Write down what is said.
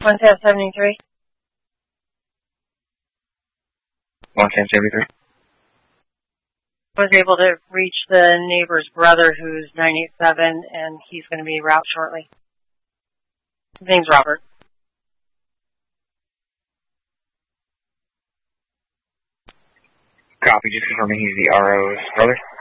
11073. 11073. Was able to reach the neighbor's brother who's 987, and he's going to be route shortly. His name's Robert. Copy, just confirming he's the RO's brother.